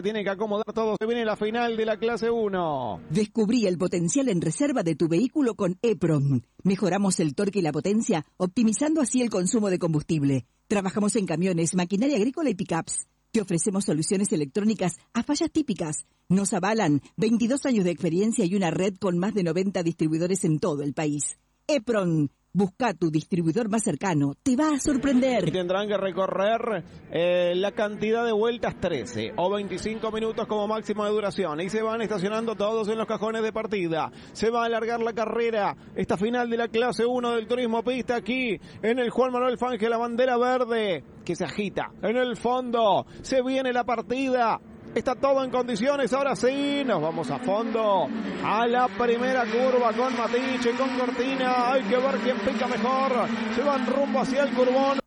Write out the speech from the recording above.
tiene que acomodar todo. Se viene la final de la clase 1. Descubrí el potencial en reserva de tu vehículo con EPRON. Mejoramos el torque y la potencia, optimizando así el consumo de combustible. Trabajamos en camiones, maquinaria agrícola y pickups. Te ofrecemos soluciones electrónicas a fallas típicas. Nos avalan 22 años de experiencia y una red con más de 90 distribuidores en todo el país. EPRON. Busca tu distribuidor más cercano, te va a sorprender. Y tendrán que recorrer la cantidad de vueltas, 13 o 25 minutos como máximo de duración. Y se van estacionando todos en los cajones de partida. Se va a alargar la carrera. Esta final de la clase 1 del turismo pista aquí en el Juan Manuel Fangel, la bandera verde que se agita en el fondo. Se viene la partida. Está todo en condiciones, ahora sí, nos vamos a fondo, a la primera curva con Matiche, con Cortina, hay que ver quién pica mejor, se van rumbo hacia el curvón.